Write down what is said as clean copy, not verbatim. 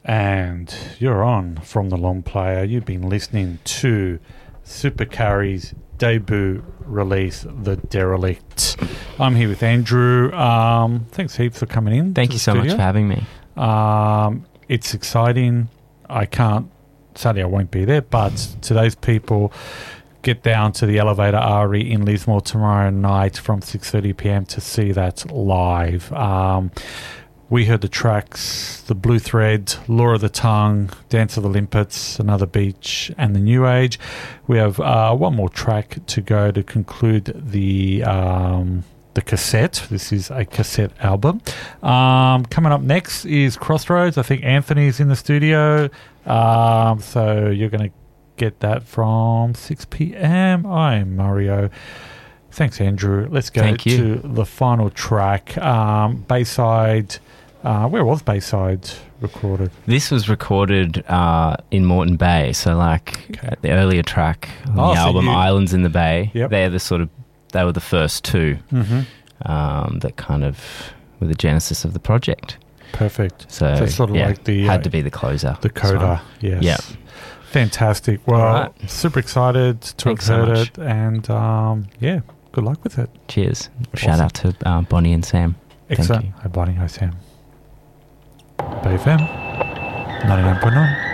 And you're on From the Long Player. You've been listening to Super Carry's debut release, The Derelict. I'm here with Andrew. Thanks heaps for coming in. Thank you so much for having me. It's exciting. Sadly I won't be there, but to those people, get down to the Elevator Ari in Lismore tomorrow night from 6:30pm to see that live. We heard the tracks, The Blue Thread, Law of the Tongue, Dance of the Limpets, Another Beach, and The New Age. We have one more track to go to conclude the cassette. This is a cassette album. Coming up next is Crossroads. I think Anthony's in the studio. So you're going to get that from 6pm. I'm Mario. Thanks, Andrew. Let's go to the final track. Bayside. Where was Bayside recorded? This was recorded in Moreton Bay. So the earlier track on the album, Islands in the Bay. Yep. They were the first two that kind of were the genesis of the project. Perfect. So sort of like the had to be the closer. The coda, yes. Yeah. Fantastic. Well, super excited to have heard it, and good luck with it. Cheers. Awesome. Shout out to Bonnie and Sam. Excellent. Hi Bonnie, hi Sam. Bay FM 99.9.